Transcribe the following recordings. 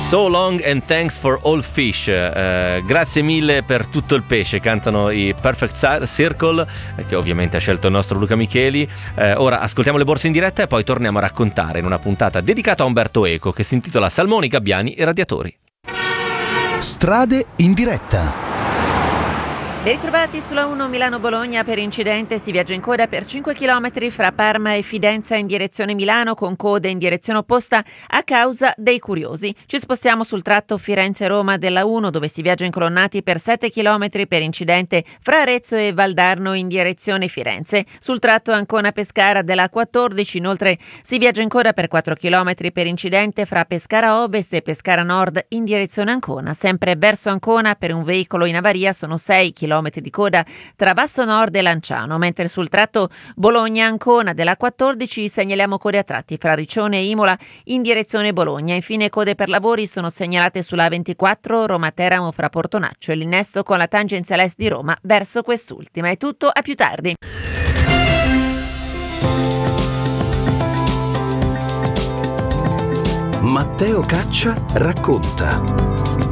So long and thanks for all fish. Grazie mille per tutto il pesce, cantano i Perfect Circle, che ovviamente ha scelto il nostro Luca Micheli. Ora ascoltiamo le borse in diretta e poi torniamo a raccontare in una puntata dedicata a Umberto Eco che si intitola Salmoni, Gabbiani e Radiatori. Strade in diretta. Ben ritrovati sulla 1 Milano-Bologna. Per incidente si viaggia in coda per 5 km fra Parma e Fidenza in direzione Milano, con code in direzione opposta a causa dei curiosi. Ci spostiamo sul tratto Firenze-Roma della 1, dove si viaggia incolonnati per 7 km per incidente fra Arezzo e Valdarno in direzione Firenze. Sul tratto Ancona-Pescara della 14 inoltre si viaggia in coda per 4 km per incidente fra Pescara Ovest e Pescara Nord in direzione Ancona. Sempre verso Ancona per un veicolo in avaria sono 6 km di coda tra Basso Nord e Lanciano, mentre sul tratto Bologna-Ancona della 14 segnaliamo code a tratti fra Riccione e Imola in direzione Bologna. Infine code per lavori sono segnalate sulla 24 Roma-Teramo fra Portonaccio e l'innesto con la tangenziale est di Roma verso quest'ultima. È tutto, a più tardi. Matteo Caccia racconta.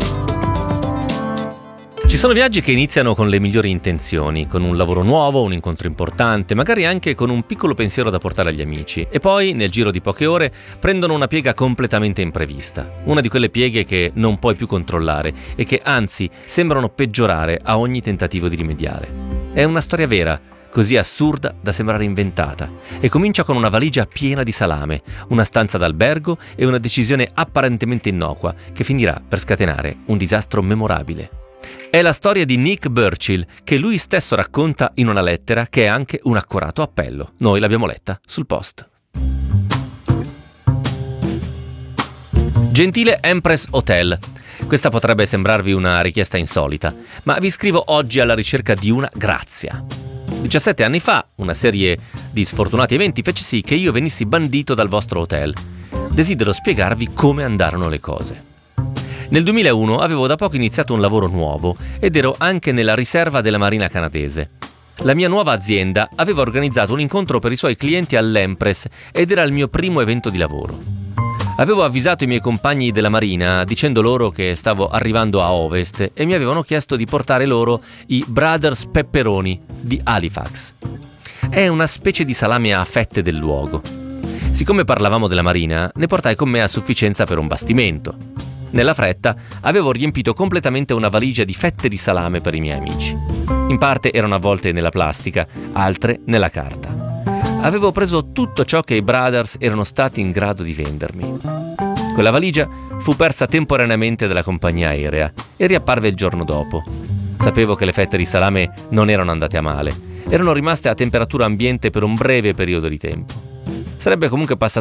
Ci sono viaggi che iniziano con le migliori intenzioni, con un lavoro nuovo, un incontro importante, magari anche con un piccolo pensiero da portare agli amici, e poi, nel giro di poche ore, prendono una piega completamente imprevista. Una di quelle pieghe che non puoi più controllare e che, anzi, sembrano peggiorare a ogni tentativo di rimediare. È una storia vera, così assurda da sembrare inventata, e comincia con una valigia piena di salame, una stanza d'albergo e una decisione apparentemente innocua che finirà per scatenare un disastro memorabile. È la storia di Nick Burchill, che lui stesso racconta in una lettera che è anche un accorato appello. Noi l'abbiamo letta sul Post. Gentile Empress Hotel, questa potrebbe sembrarvi una richiesta insolita, ma vi scrivo oggi alla ricerca di una grazia. 17 anni fa, una serie di sfortunati eventi fece sì che io venissi bandito dal vostro hotel. Desidero spiegarvi come andarono le cose. Nel 2001 avevo da poco iniziato un lavoro nuovo ed ero anche nella riserva della Marina canadese. La mia nuova azienda aveva organizzato un incontro per i suoi clienti all'Empress ed era il mio primo evento di lavoro. Avevo avvisato i miei compagni della Marina dicendo loro che stavo arrivando a Ovest e mi avevano chiesto di portare loro i Brothers Pepperoni di Halifax. È una specie di salame a fette del luogo. Siccome parlavamo della Marina, ne portai con me a sufficienza per un bastimento. Nella fretta avevo riempito completamente una valigia di fette di salame per i miei amici. In parte erano avvolte nella plastica, altre nella carta. Avevo preso tutto ciò che i Brothers erano stati in grado di vendermi. Quella valigia fu persa temporaneamente dalla compagnia aerea e riapparve il giorno dopo. Sapevo che le fette di salame non erano andate a male, erano rimaste a temperatura ambiente per un breve periodo di tempo. Sarebbe comunque passato